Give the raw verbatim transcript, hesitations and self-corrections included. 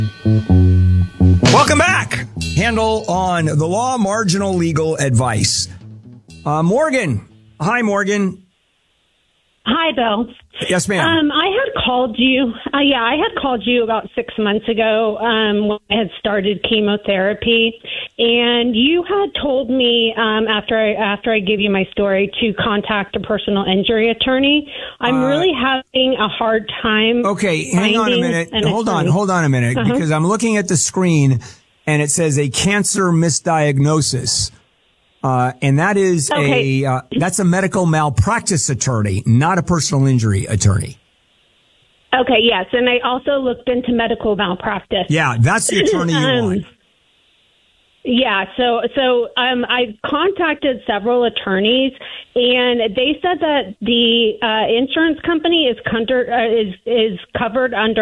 Welcome back. Handle on the law, marginal legal advice. Uh, Morgan. Hi, Morgan. Hi, Bill. Yes, ma'am. Um, I had called you. Uh, yeah, I had called you about six months ago um, when I had started chemotherapy, and you had told me um, after I after I gave you my story to contact a personal injury attorney. I'm Uh, really having a hard time. Okay, hang on a finding minute. an Hold on, attorney. hold on a minute, Uh-huh. because I'm looking at the screen and it says a cancer misdiagnosis. Uh, and that is Okay. a, uh, that's a medical malpractice attorney, not a personal injury attorney. Okay, yes, and I also looked into medical malpractice. Yeah, that's the attorney you Um, want. Yeah, so so um, I contacted several attorneys, and they said that the uh, insurance company is, under, uh, is is covered under